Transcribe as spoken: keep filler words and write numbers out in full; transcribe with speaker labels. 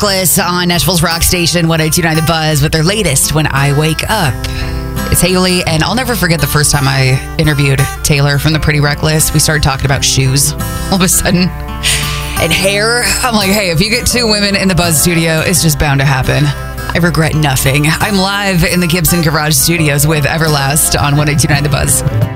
Speaker 1: Reckless on Nashville's rock station one oh two point nine The Buzz with their latest, When I Wake Up. It's Haley, and I'll never forget the first time I interviewed Taylor from the Pretty Reckless. We started talking about shoes all of a sudden and hair. I'm like, hey, if you get two women in the Buzz studio, it's just bound to happen. I regret nothing. I'm live in the Gibson Garage Studios with Everlast on one oh two point nine The Buzz.